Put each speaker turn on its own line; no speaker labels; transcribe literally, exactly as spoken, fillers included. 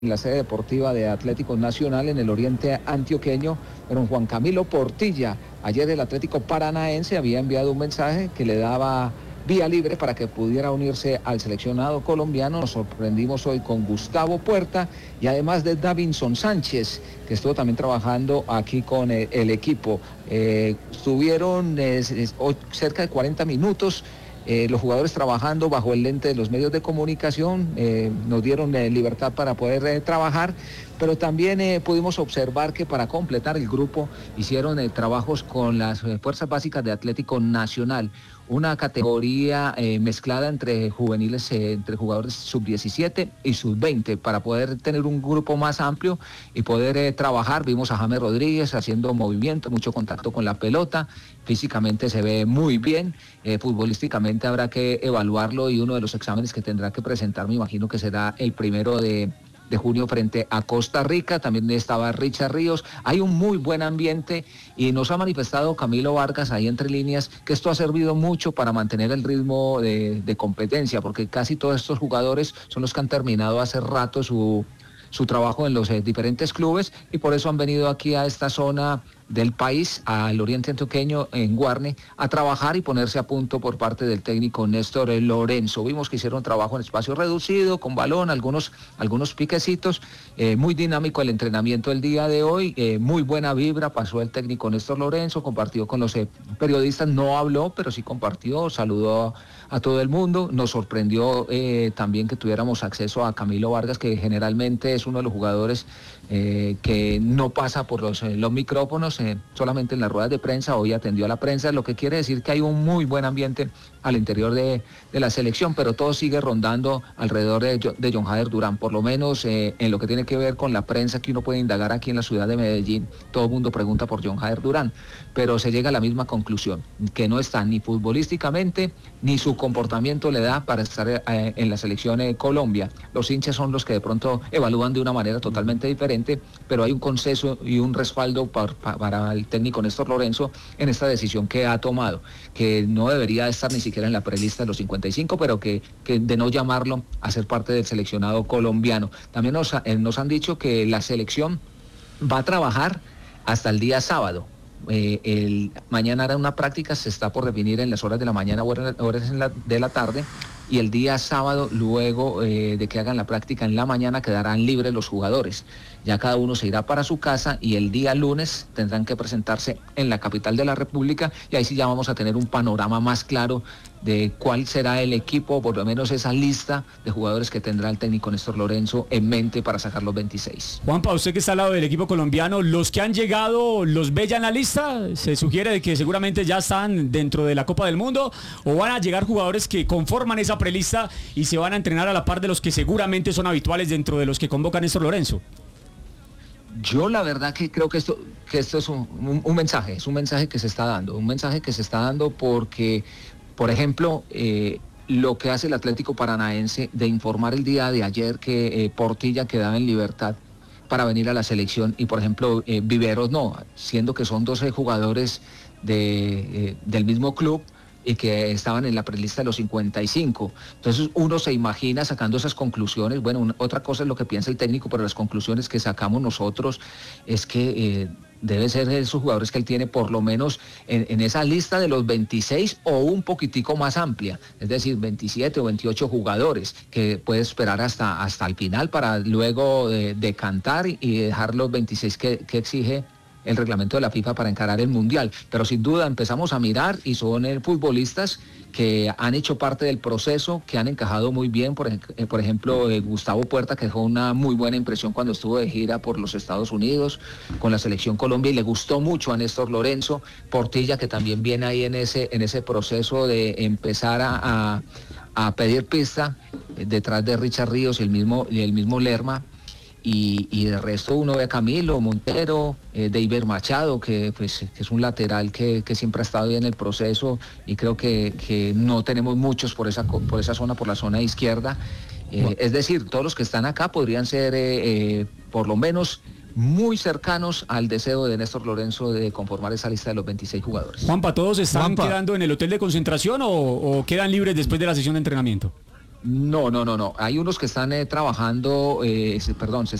en la sede deportiva de Atlético Nacional en el oriente antioqueño, pero Juan Camilo Portilla. Ayer el Atlético Paranaense había enviado un mensaje que le daba vía libre para que pudiera unirse al seleccionado colombiano. Nos sorprendimos hoy con Gustavo Puerta y además de Davinson Sánchez, que estuvo también trabajando aquí con el, el equipo. Eh, estuvieron eh, cerca de cuarenta minutos. Eh, los jugadores trabajando bajo el lente de los medios de comunicación, eh, nos dieron eh, libertad para poder eh, trabajar, pero también eh, pudimos observar que para completar el grupo hicieron eh, trabajos con las eh, fuerzas básicas de Atlético Nacional, una categoría eh, mezclada entre juveniles, eh, entre jugadores sub diecisiete y sub veinte, para poder tener un grupo más amplio y poder eh, trabajar. Vimos a James Rodríguez haciendo movimiento, mucho contacto con la pelota, físicamente se ve muy bien, eh, futbolísticamente habrá que evaluarlo y uno de los exámenes que tendrá que presentar, me imagino que será el primero de... de junio frente a Costa Rica. También estaba Richard Ríos. Hay un muy buen ambiente y nos ha manifestado Camilo Vargas ahí entre líneas que esto ha servido mucho para mantener el ritmo de, de competencia, porque casi todos estos jugadores son los que han terminado hace rato su, su trabajo en los eh, diferentes clubes y por eso han venido aquí a esta zona del país, al oriente antioqueño, en Guarne, a trabajar y ponerse a punto por parte del técnico Néstor Lorenzo. Vimos que hicieron trabajo en espacio reducido, con balón, algunos, algunos piquecitos, eh, muy dinámico el entrenamiento el día de hoy, eh, muy buena vibra, pasó el técnico Néstor Lorenzo, compartió con los eh, periodistas, no habló, pero sí compartió, saludó a todo el mundo. Nos sorprendió eh, también que tuviéramos acceso a Camilo Vargas, que generalmente es uno de los jugadores eh, que no pasa por los, eh, los micrófonos, eh, solamente en las ruedas de prensa. Hoy atendió a la prensa, lo que quiere decir que hay un muy buen ambiente al interior de, de la selección, pero todo sigue rondando alrededor de, de John Jader Durán, por lo menos eh, en lo que tiene que ver con la prensa que uno puede indagar aquí en la ciudad de Medellín. Todo el mundo pregunta por John Jader Durán, pero se llega a la misma conclusión, que no está ni futbolísticamente, ni su comportamiento le da para estar eh, en la selección de Colombia. Los hinchas son los que de pronto evalúan de una manera totalmente diferente, pero hay un consenso y un respaldo para, para el técnico Néstor Lorenzo en esta decisión que ha tomado, que no debería estar ni siquiera en la prelista de los cincuenta y cinco, pero que, que de no llamarlo a ser parte del seleccionado colombiano. También nos, eh, nos han dicho que la selección va a trabajar hasta el día sábado. Eh, el, mañana hará una práctica, se está por definir en las horas de la mañana o horas en la, de la tarde, y el día sábado, luego eh, de que hagan la práctica en la mañana, quedarán libres los jugadores. Ya cada uno se irá para su casa y el día lunes tendrán que presentarse en la capital de la República y ahí sí ya vamos a tener un panorama más claro de cuál será el equipo, por lo menos esa lista de jugadores que tendrá el técnico Néstor Lorenzo en mente para sacar los veintiséis.
Juanpa, usted que está al lado del equipo colombiano, ¿los que han llegado los ve ya en la lista? ¿Se sugiere de que seguramente ya están dentro de la Copa del Mundo o van a llegar jugadores que conforman esa prelista y se van a entrenar a la par de los que seguramente son habituales dentro de los que convoca Néstor Lorenzo?
Yo la verdad que creo que esto, que esto es un, un, un mensaje, es un mensaje que se está dando, un mensaje que se está dando porque, por ejemplo, eh, lo que hace el Atlético Paranaense de informar el día de ayer que eh, Portilla quedaba en libertad para venir a la selección y, por ejemplo, eh, Viveros no, siendo que son doce jugadores de, eh, del mismo club y que estaban en la prelista de los cincuenta y cinco. Entonces uno se imagina sacando esas conclusiones. Bueno, una, otra cosa es lo que piensa el técnico, pero las conclusiones que sacamos nosotros es que eh, debe ser esos jugadores que él tiene por lo menos en, en esa lista de los veintiséis o un poquitico más amplia, es decir, veintisiete o veintiocho jugadores que puede esperar hasta, hasta el final para luego eh, decantar y, y dejar los veintiséis que, que exige el reglamento de la FIFA para encarar el Mundial. Pero sin duda empezamos a mirar y son eh, futbolistas que han hecho parte del proceso, que han encajado muy bien. Por, eh, por ejemplo, eh, Gustavo Puerta, que dejó una muy buena impresión cuando estuvo de gira por los Estados Unidos con la selección Colombia y le gustó mucho a Néstor Lorenzo. Portilla, que también viene ahí en ese, en ese proceso de empezar a, a, a pedir pista eh, detrás de Richard Ríos y el mismo, y el mismo Lerma. Y, y de resto uno ve a Camilo, Montero, eh, Deiber Machado, que, pues, que es un lateral que, que siempre ha estado ahí en el proceso y creo que, que no tenemos muchos por esa, por esa zona, por la zona izquierda. Eh, bueno. Es decir, todos los que están acá podrían ser eh, eh, por lo menos muy cercanos al deseo de Néstor Lorenzo de conformar esa lista de los veintiséis jugadores.
Juanpa, ¿todos están
Juanpa.
quedando en el hotel de concentración o, o quedan libres después de la sesión de entrenamiento?
No, no, no, no. Hay unos que están eh, trabajando, eh, se- perdón, se